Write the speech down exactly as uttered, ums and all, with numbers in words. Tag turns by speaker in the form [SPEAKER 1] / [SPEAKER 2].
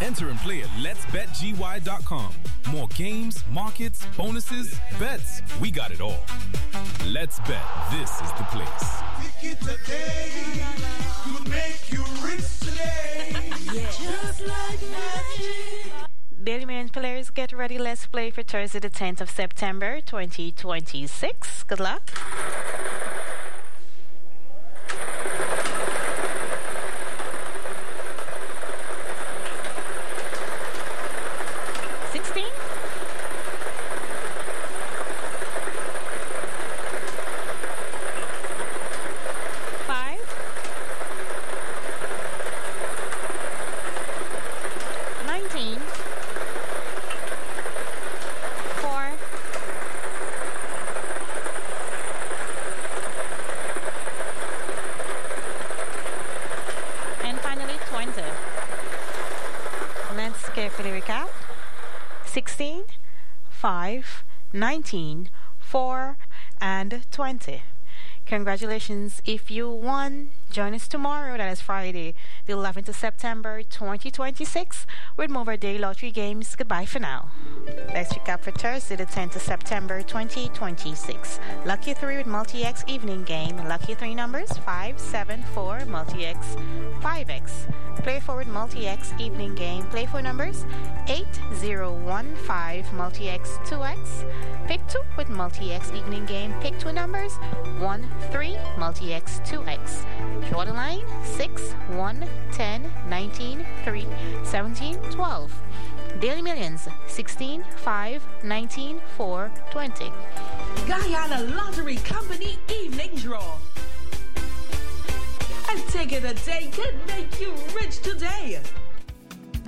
[SPEAKER 1] Enter and play at lets bet g y dot com. More games, markets, bonuses, bets. We got it all. Let's Bet. This is the place.
[SPEAKER 2] Pick it today. Could make you rich today.
[SPEAKER 3] Yeah.
[SPEAKER 2] Just like magic.
[SPEAKER 3] Daily Millions players, get ready. Let's play for Thursday the tenth of September twenty twenty-six. Good luck. sixteen. five. nineteen. four. And finally twenty. Let's carefully recap. sixteen, five, nineteen, four, and twenty. Congratulations if you won. Join us tomorrow, that is Friday, the eleventh of September twenty twenty-six, with more day lottery games. Goodbye for now. Let's recap for Thursday, the tenth of September twenty twenty-six. Lucky three with Multi-X evening game. Lucky three numbers five, seven, four, Multi-X, five X. Play forward Multi-X evening game. Play four numbers eight, zero, one, five, Multi-X, two X. Pick two with Multi-X evening game. Pick two numbers one, three, Multi-X, two X. Draw the line six, one, ten, nineteen, three, seventeen, twelve. Daily Millions sixteen, five, nineteen, four, twenty.
[SPEAKER 4] Guyana Lottery Company evening draw. A ticket a day can make you rich today.